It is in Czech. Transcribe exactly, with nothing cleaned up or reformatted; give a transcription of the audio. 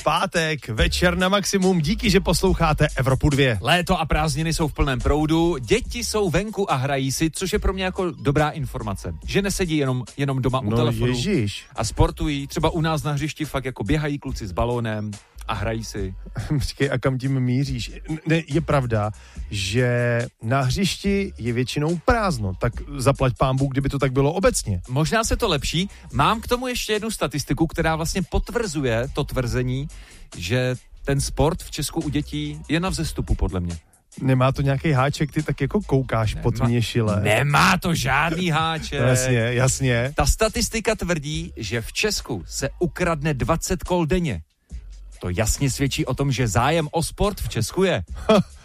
pátek, večer na maximum, díky, že posloucháte Evropu dva. Léto a prázdniny jsou v plném proudu, děti jsou venku a hrají si, což je pro mě jako dobrá informace. Že nesedí jenom, jenom doma u no, telefonu ježiš. A sportují, třeba u nás na hřišti fakt jako běhají kluci s balónem a hrají si. Počkej, a kam tím míříš? Ne, je pravda, že na hřišti je většinou prázdno, tak zaplať pánbůh, kdyby to tak bylo obecně. Možná se to lepší. Mám k tomu ještě jednu statistiku, která vlastně potvrzuje to tvrzení, že ten sport v Česku u dětí je na vzestupu, podle mě. Nemá to nějaký háček, ty tak jako koukáš Nemá, pod mě šile. Nemá to žádný háček. Jasně, jasně. Ta statistika tvrdí, že v Česku se ukradne dvacet kol denně. To jasně svědčí o tom, že zájem o sport v Česku je.